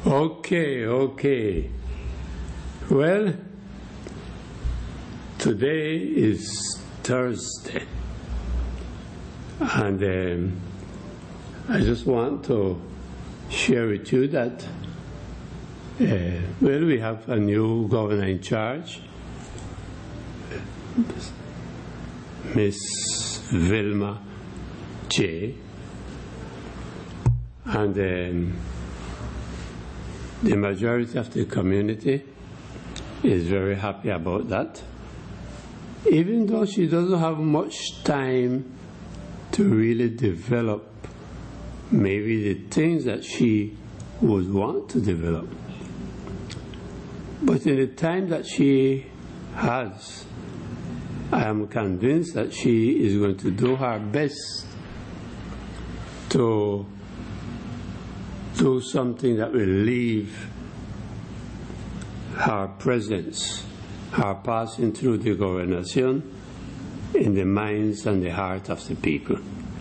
Okay. Well, today is Thursday, and I just want to share with you that, we have a new governor in charge, Miss Vilma J. And the majority of the community is very happy about that, even though she doesn't have much time to really develop maybe the things that she would want to develop. But in the time that she has, I am convinced that she is going to do her best to do something that will leave her presence, her passing through the governorship in the minds and the heart of the people.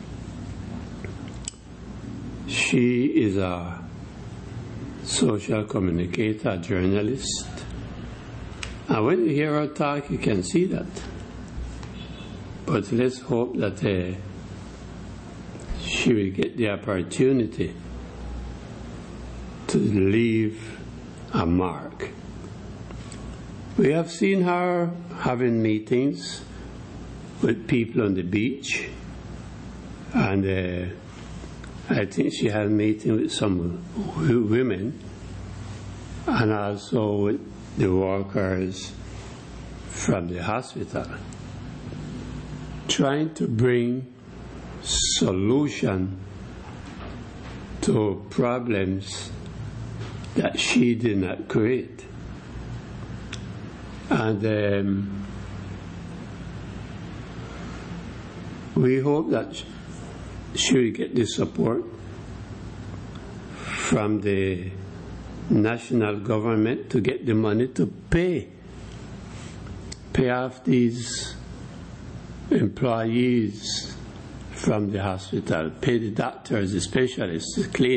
She is a social communicator, a journalist, and when you hear her talk, you can see that. But let's hope that she will get the opportunity to leave a mark. We have seen her having meetings with people on the beach, and I think she had a meeting with some women and also with the workers from the hospital, trying to bring solution to problems that she did not create. And we hope that she will get the support from the national government to get the money to pay off these employees from the hospital, pay the doctors, the specialists, the cleaners.